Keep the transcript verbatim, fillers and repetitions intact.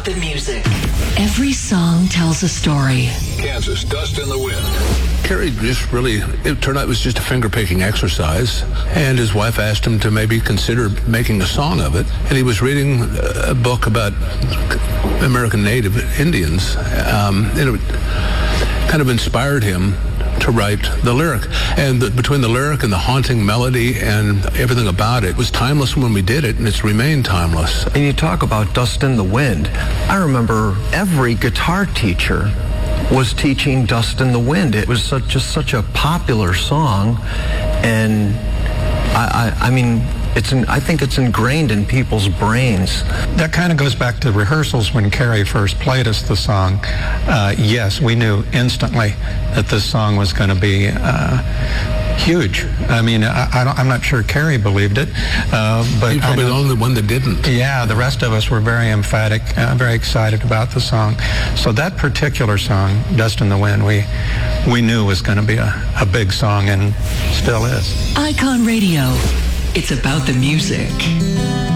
about the music. Every song tells a story. Kansas, Dust in the Wind. Carey just really, it turned out it was just a finger-picking exercise, and his wife asked him to maybe consider making a song of it, and he was reading a book about American Native Indians, um, and it kind of inspired him to write the lyric. And the, between the lyric and the haunting melody and everything about it, it was timeless when we did it, and it's remained timeless. And you talk about Dust in the Wind. I remember every guitar teacher was teaching Dust in the Wind. It was such, just such a popular song, and I, I, I mean, it's in, I think it's ingrained in people's brains. That kind of goes back to rehearsals when Carey first played us the song. Uh, yes, we knew instantly that this song was going to be uh, huge. I mean, I, I don't, I'm not sure Carey believed it, uh, but He's probably the only one that didn't. Yeah, the rest of us were very emphatic, uh, very excited about the song. So that particular song, Dust in the Wind, we we knew was going to be a, a big song, and still is. Icon Radio. It's about the music.